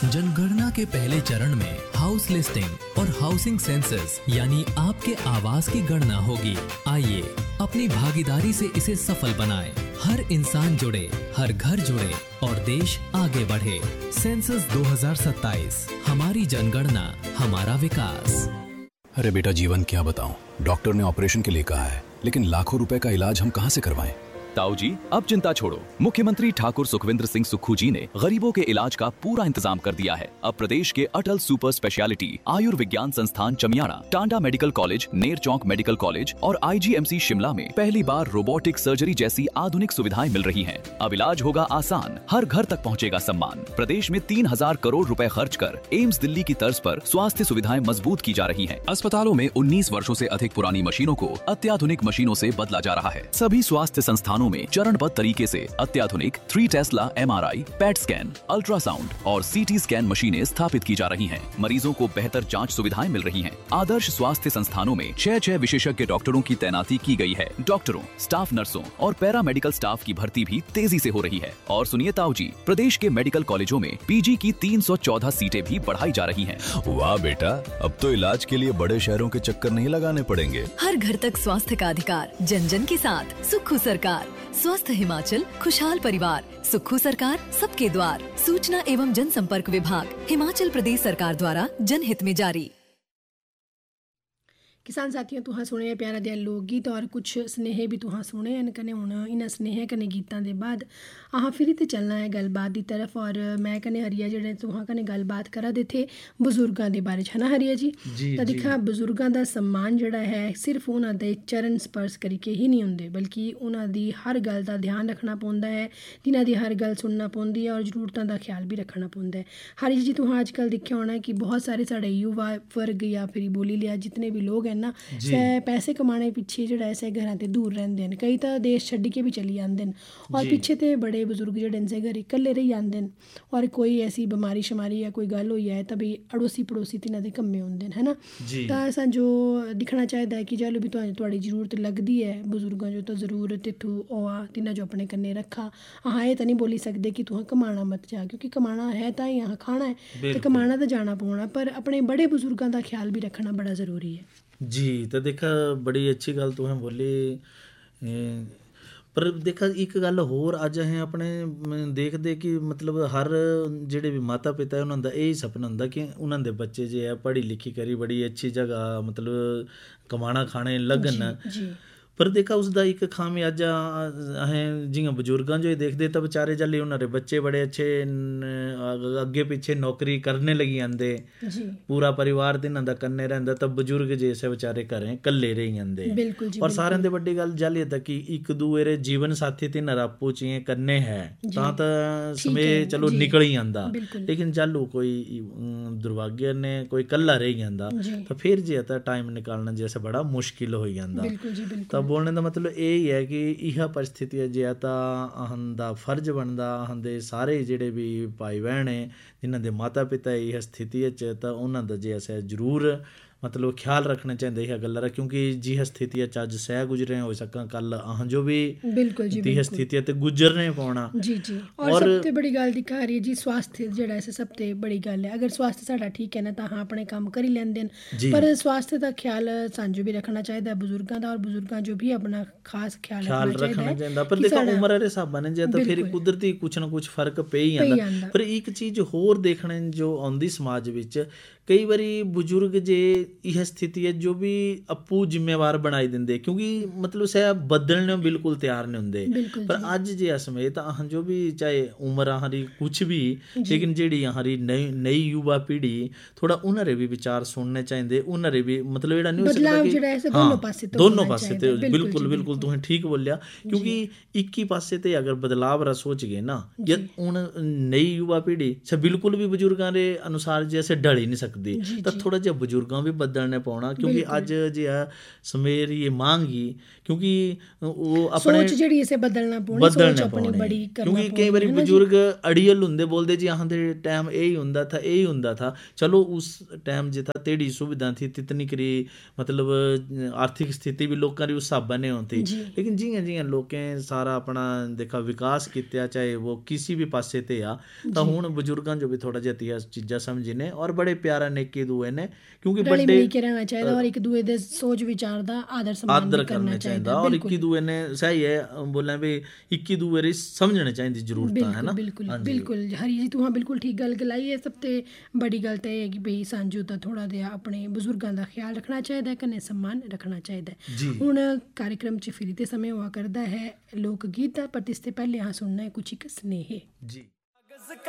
जनगणना के पहले चरण में हाउस लिस्टिंग और हाउसिंग सेंसस यानी आपके आवास की गणना होगी। आइए अपनी भागीदारी से इसे सफल बनाएं। हर इंसान जुड़े, हर घर जुड़े और देश आगे बढ़े। सेंसस 2027, हमारी जनगणना, हमारा विकास। अरे बेटा, जीवन क्या बताऊं, डॉक्टर ने ऑपरेशन के लिए कहा है, लेकिन लाखों रुपए का इलाज हम कहां से करवाएं? ताऊ जी, अब चिंता छोड़ो। मुख्यमंत्री ठाकुर सुखविंदर सिंह सुक्खू जी ने गरीबों के इलाज का पूरा इंतजाम कर दिया है। अब प्रदेश के अटल सुपर स्पेशलिटी आयुर्विज्ञान संस्थान चमियाड़ा, टांडा मेडिकल कॉलेज, नेर चौक मेडिकल कॉलेज और IGMC शिमला में पहली बार रोबोटिक सर्जरी जैसी आधुनिक सुविधाएं मिल रही हैं। अब इलाज होगा आसान, हर घर तक पहुंचेगा सम्मान। प्रदेश में 3000 करोड़ रुपए खर्च कर एम्स दिल्ली की तर्ज पर स्वास्थ्य सुविधाएं मजबूत की जा रही हैं। अस्पतालों में 19 वर्षों से अधिक पुरानी मशीनों को अत्याधुनिक मशीनों से बदला जा रहा है। सभी स्वास्थ्य संस्थानों में चरणबद्ध तरीके से अत्याधुनिक 3 Tesla MRI, PET scan, ultrasound और CT स्कैन मशीनें स्थापित की जा रही हैं। मरीजों को बेहतर जांच सुविधाएं मिल रही हैं। आदर्श स्वास्थ्य संस्थानों में 6 विशेषज्ञ डॉक्टरों की तैनाती की गई है। डॉक्टरों, स्टाफ नर्सों और पैरा मेडिकल स्टाफ की भर्ती भी तेजी से हो रही है। और सुनिए ताऊ जी, प्रदेश के मेडिकल कॉलेजों में PG की 314 सीटें भी बढ़ाई जा रही हैं। वाह बेटा, अब तो इलाज के लिए बड़े शहरों के चक्कर नहीं लगाने पड़ेंगे। हर घर तक स्वास्थ्य का अधिकार, जन जन के साथ सुक्खू सरकार। स्वस्थ हिमाचल, खुशहाल परिवार, सुक्खू सरकार सबके द्वार। सूचना एवं जनसंपर्क विभाग, हिमाचल प्रदेश सरकार द्वारा जनहित में जारी। किसान साथियों, तुहां सुने प्यारा दिया लोक गीत और कुछ स्नेहे भी तुहां सुने कने हुण इन्हां स्नेह कने गीतां दे बाद अहां फिर ते चलना है गलबात दी तरफ। और मैं कने हरिया जेहड़े तुहां कने गलबात करा दे थे बजुर्गां दे बारे च, है ना हरिया जी? तां दिक्खा, बजुर्गां दा सम्मान जेहड़ा है सिर्फ उन्हां दे चरण स्पर्श करके ही नहीं हुंदे, बल्कि उन्हां दी हर गल दा ध्यान रखना पौंदा है, तिन्हां दी हर गल सुनना पौंदी है और जरूरतां दा ख्याल भी रखना पौंदा है। हरिया जी, तुहां अजकल दिक्खेआ होना कि बहुत सारे साढ़े युवा वर्ग या फिर बोली लिया जितने भी लोग हैं ना, सै पैसे कमाने पिछे जेह्ड़ा ऐसे घरां ते दूर रहिंदे न। कई तां देश छड्डी के भी चली जांदे न और पिछे ते बड़े बजुर्ग जेह्ड़े न घर इकल्ले रेही जांदे न। और कोई ऐसी बमारी शमारी या कोई गल होई जाए तां भी अड़ोसी पड़ोसी तिन्हां दे कम्मे औंदे न, है ना? तां असां जो दिक्खना चाहिदा है कि जैलूं भी तुहाड़ी जरूरत लगदी है बजुर्गां जो, तां जरूर तित्थूं ओआ, तिन्हां जो अपने कन्नै रखा। अहां एह् तां नहीं बोली सकदे कि तुहां कमाना मत जा, क्योंकि कमाना है तां ही अहां खाना है ते कमाना तां जाना पौना, पर अपने बड़े बजुर्गां दा ख्याल भी रखना बड़ा ज़रूरी है जी। तो देखा, बड़ी अच्छी गल तुसें बोली, पर देखा एक गल होर अज असें अपने देखदे कि मतलब हर जेह्ड़े भी माता पिता है उन्हां दा यही सपना हुंदा कि उन्हां दे बच्चे जे है पढ़ी लिखी करी बड़ी अच्छी जगह मतलब कमाना खाने लग्गन। पर देखा उसका एक खामियाजा असें जियां बजुर्गां जो देखदे तां बेचारे जल्ले उन्हारे बच्चे बड़े अच्छे अग्गे पिछे नौकरी करने लगी जंदे, पूरा परिवार तिन्हां दा कन्ने रहिंदा, तां बजुर्ग जैसे बेचारे घरें कल्ले रेही जंदे। और सारें दे बड्डी गल जल एह् कि एक दूए दे जीवन साथी तिन्हां आपूं च कन्ने है तां समय चलो निकल ही जंदा, लेकिन जल्लू कोई दुर्भाग्य ने कोई कल्ला रेही जंदा तां फिर जे तां टाइम निकालना जैसे बड़ा मुश्किल हो जंदा। बोलने का मतलब यही है कि यह परिस्थिति जे तां अहं दा फर्ज बनदा, अहं दे सारे जेह्ड़े भी भाई बहन है जिन्हां दे माता पिता यह स्थिति च, तां उन्हां दा जे असें जरूर मतलब ख्याल रखना चाहिए यह गल्ला, क्योंकि जिह स्थिति अज सह गुजरे हो सकां कल अहां जो भी जिह स्थिति ते गुजरने पौना। जी जी। और सबसे बड़ी गल दिक्खा रही है जी, स्वास्थ्य जेह्ड़ा ऐसे सबसे बड़ी गल है। अगर स्वास्थ्य साढ़ा ठीक है ना तां अहां अपने कम्म करी लैंदे न, पर स्वास्थ्य दा ख्याल सांजो भी रखना चाहिए बजुर्गां दा, और बजुर्गां जो भी अपना खास ख्याल रखना चाहिए। पर देखो उम्र दे हिसाब ने जे तां फिर कुदरती कुछ ना कुछ फर्क पे ही आंदा। पर एक चीज़ होर देखने जो आउंदी समाज विच, कई बारी बजुर्ग जे यह स्थिति है जो भी अप्पू जिम्मेवार बनाई दिंदे, क्योंकि मतलब सह बदलने बिल्कुल तैयार नहीं होंदे। पर अज जे असमें तां अहां जो भी चाहे उम्र अहारी कुछ भी, लेकिन जेह्ड़ी अहारी नई युवा पीढ़ी थोड़ा उन्हारे भी विचार सुनने चाहिए, उन्हारे भी मतलब जेह्ड़ा नहीं हो सकदा कि दोनों पासे ते बिल्कुल बिल्कुल तुसें ठीक बोलिया, क्योंकि एक ही पासे ते अगर बदलाव रा सोच गए ना, या हुण नई युवा पीढ़ी बिल्कुल भी बजुर्गां दे अनुसार जैसे ढल ही नहीं सकदी, तां थोड़ा जिहा बजुर्गां भी बदलने पाना, क्योंकि अज जे समेर ये मांग ही, क्योंकि वो अपने सोच जेह्ड़ी इसे बदलना पौनी, सोच अपनी बड़ी करना क्योंकि कई बारी बजुर्ग अड़ियल हुंदे बोलदे जी अहां दे टाइम यही हुंदा था, यही हुंदा था। चलो उस टाइम जे था तेड़ी सुविधा थी, तितनी करी मतलब आर्थिक स्थिति भी लोकां दी उस हिसाबा ने होंदी, लेकिन जियां जियां लोकें सारा अपना देखा विकास कीता, चाहे वो किसी भी पासे ते आ, तां हुण बजुर्गां जो भी थोड़ा जिहा तिया चीज़ां समझने और बड़े प्यारा नेके दुए ने, क्योंकि रली मिली के रहना चाहिए और एक दूए दे सोच विचार दा आदर सम्मान करना चाहिए और इक्की दूए ने सही है बोलें भी इक्की दूए री समझने चाहिए जरूरत है ना। बिल्कुल बिल्कुल हरी जी तुहां बिल्कुल ठीक गल गलाई है। सब ते बड़ी गल ते है कि भाई सांझू दा थोड़ा जिहा अपने बजुर्गां दा ख्याल रखना चाहिए, कन्नै सम्मान रखना चाहिए। हुण कार्यक्रम च फिर ते समय हुआ करदा है लोक गीत दा, पर इसते पहले अहां सुनना है कुछ एक स्नेह जी।